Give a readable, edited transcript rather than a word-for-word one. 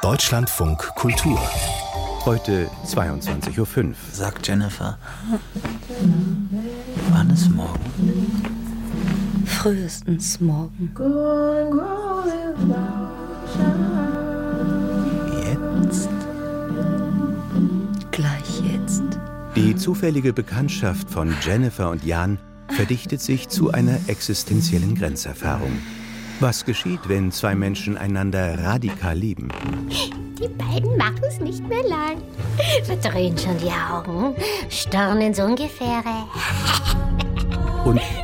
Deutschlandfunk Kultur. Heute 22:05 Uhr. Sagt Jennifer. Wann ist morgen? Frühestens morgen. Jetzt? Gleich jetzt. Die zufällige Bekanntschaft von Jennifer und Jan verdichtet sich zu einer existenziellen Grenzerfahrung. Was geschieht, wenn zwei Menschen einander radikal lieben? Die beiden machen es nicht mehr lang. Verdrehen schon die Augen, starren ins Ungefähre. Und